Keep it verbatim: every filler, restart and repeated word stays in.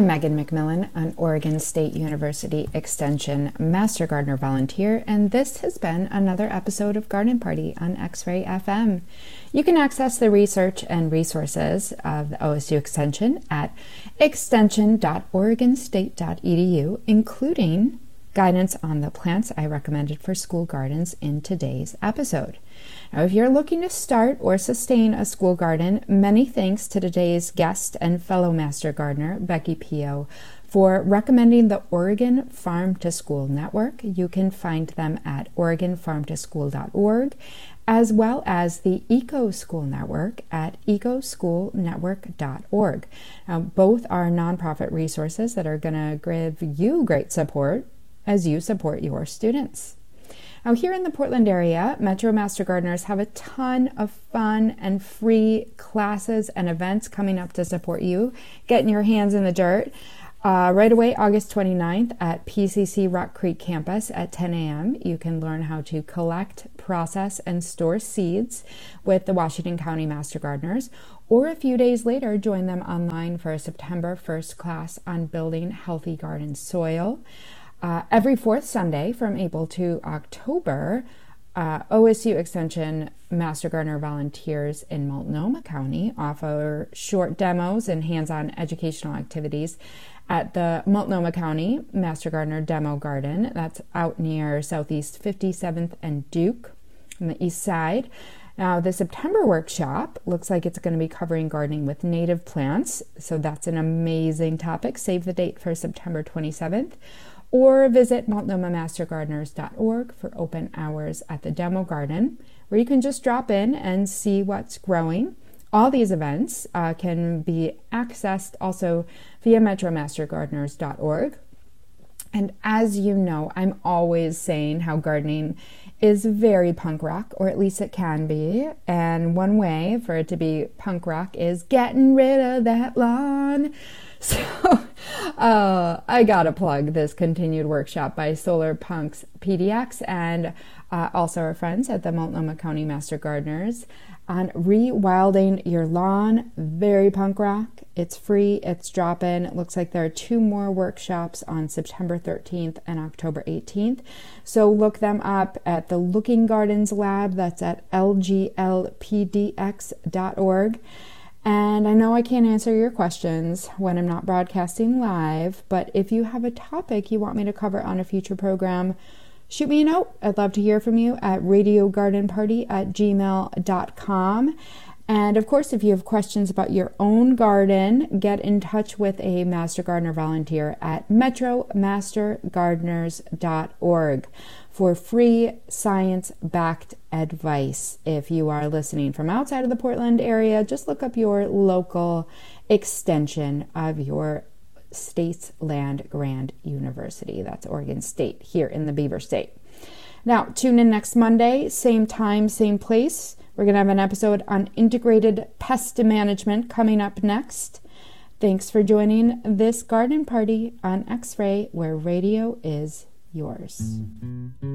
I'm Megan McMillan, an Oregon State University Extension Master Gardener volunteer, and this has been another episode of Garden Party on X-Ray F M. You can access the research and resources of the O S U Extension at extension dot oregon state dot e d u, including guidance on the plants I recommended for school gardens in today's episode. Now, if you're looking to start or sustain a school garden, many thanks to today's guest and fellow Master Gardener, Becky Pio, for recommending the Oregon Farm to School Network. You can find them at oregon farm to school dot org, as well as the Eco School Network at eco school network dot org. Now, both are nonprofit resources that are going to give you great support as you support your students. Now, here in the Portland area, Metro Master Gardeners have a ton of fun and free classes and events coming up to support you getting your hands in the dirt. Uh, right away, August twenty-ninth at P C C Rock Creek campus at ten a.m. You can learn how to collect, process, and store seeds with the Washington County Master Gardeners. Or a few days later, join them online for a September first class on building healthy garden soil. Uh, every fourth Sunday from April to October, uh, O S U Extension Master Gardener volunteers in Multnomah County offer short demos and hands-on educational activities at the Multnomah County Master Gardener Demo Garden. That's out near Southeast fifty-seventh and Duke on the east side. Now, the September workshop looks like it's going to be covering gardening with native plants, so that's an amazing topic. Save the date for September twenty-seventh. Or visit multnomah master gardeners dot org for open hours at the Demo Garden, where you can just drop in and see what's growing. All these events uh, can be accessed also via metro master gardeners dot org. And as you know, I'm always saying how gardening is very punk rock, or at least it can be. And one way for it to be punk rock is getting rid of that lawn. So uh, I gotta plug this continued workshop by Solar Punks P D X and uh, also our friends at the Multnomah County Master Gardeners on rewilding your lawn. Very punk rock. It's free. It's drop-in. It looks like there are two more workshops on September thirteenth and October eighteenth. So look them up at the Looking Gardens Lab. That's at l g l p d x dot org. And I know I can't answer your questions when I'm not broadcasting live, but if you have a topic you want me to cover on a future program, shoot me a note. I'd love to hear from you at radio garden party at gmail dot com. And of course, if you have questions about your own garden, get in touch with a Master Gardener volunteer at metro master gardeners dot org for free science-backed advice. If you are listening from outside of the Portland area, just look up your local extension of your state's land-grant university. That's Oregon State here in the Beaver State. Now, tune in next Monday, same time, same place. We're going to have an episode on integrated pest management coming up next. Thanks for joining this garden party on X-Ray, where radio is yours.